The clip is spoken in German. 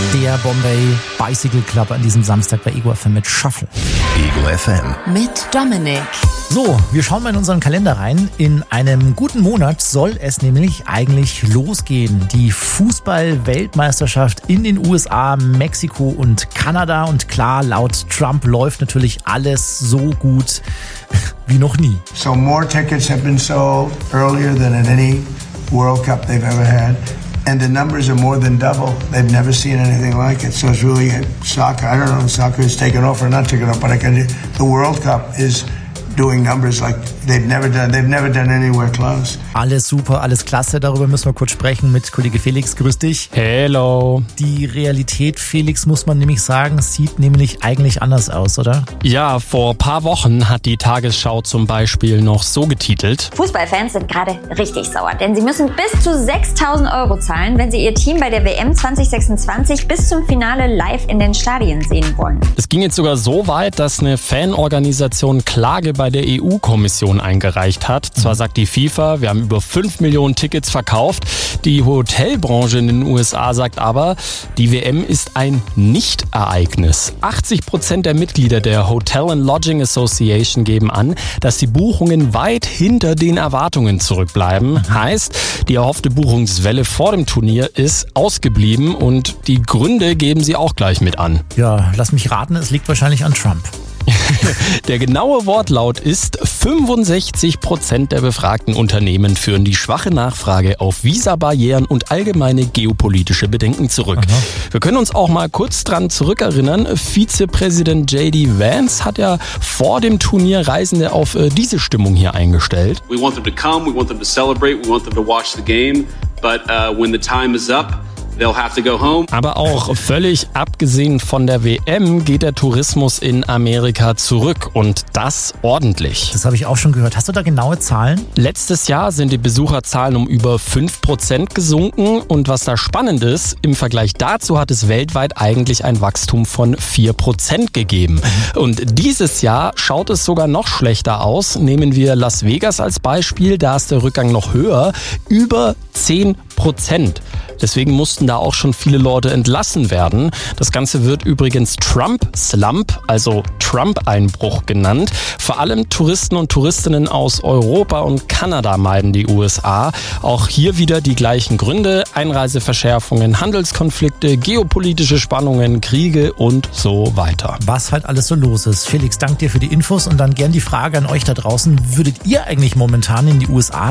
Der Bombay Bicycle Club an diesem Samstag bei Ego FM mit Shuffle. Ego FM. Mit Dominik. So, wir schauen mal in unseren Kalender rein. In einem guten Monat soll es nämlich eigentlich losgehen. Die Fußball-Weltmeisterschaft in den USA, Mexiko und Kanada. Und klar, laut Trump läuft natürlich alles so gut wie noch nie. So more tickets have been sold earlier than in any World Cup they've ever had. And the numbers are more than double. They've never seen anything like it. So it's really soccer. I don't know if soccer is taken off or not taken off, but the World Cup is doing numbers like they've never done anywhere close. Alles super, alles klasse. Darüber müssen wir kurz sprechen mit Kollege Felix. Grüß dich. Hello. Die Realität, Felix, muss man nämlich sagen, sieht nämlich eigentlich anders aus, oder? Ja, vor ein paar Wochen hat die Tagesschau zum Beispiel noch so getitelt: Fußballfans sind gerade richtig sauer, denn sie müssen bis zu 6.000 € zahlen, wenn sie ihr Team bei der WM 2026 bis zum Finale live in den Stadien sehen wollen. Es ging jetzt sogar so weit, dass eine Fanorganisation Klage bei der EU-Kommission eingereicht hat. Zwar sagt die FIFA, wir haben über 5 Millionen Tickets verkauft. Die Hotelbranche in den USA sagt aber, die WM ist ein Nicht-Ereignis. 80% der Mitglieder der Hotel and Lodging Association geben an, dass die Buchungen weit hinter den Erwartungen zurückbleiben. Heißt, die erhoffte Buchungswelle vor dem Turnier ist ausgeblieben und die Gründe geben sie auch gleich mit an. Ja, lass mich raten, es liegt wahrscheinlich an Trump. Der genaue Wortlaut ist: 65% der befragten Unternehmen führen die schwache Nachfrage auf Visabarrieren und allgemeine geopolitische Bedenken zurück. Aha. Wir können uns auch mal kurz dran zurückerinnern. Vizepräsident J.D. Vance hat ja vor dem Turnier Reisende auf diese Stimmung hier eingestellt. We want them to come, we want them to celebrate, we want them to watch the game, but when the time is up, they'll have to go home. Aber auch völlig abgesehen von der WM geht der Tourismus in Amerika zurück und das ordentlich. Das habe ich auch schon gehört. Hast du da genaue Zahlen? Letztes Jahr sind die Besucherzahlen um über 5% gesunken und was da spannend ist, im Vergleich dazu hat es weltweit eigentlich ein Wachstum von 4% gegeben. Und dieses Jahr schaut es sogar noch schlechter aus. Nehmen wir Las Vegas als Beispiel, da ist der Rückgang noch höher, über 10%. Deswegen mussten da auch schon viele Leute entlassen werden. Das Ganze wird übrigens Trump-Slump, also Trump-Einbruch genannt. Vor allem Touristen und Touristinnen aus Europa und Kanada meiden die USA. Auch hier wieder die gleichen Gründe: Einreiseverschärfungen, Handelskonflikte, geopolitische Spannungen, Kriege und so weiter. Was halt alles so los ist. Felix, danke dir für die Infos und dann gern die Frage an euch da draußen. Würdet ihr eigentlich momentan in die USA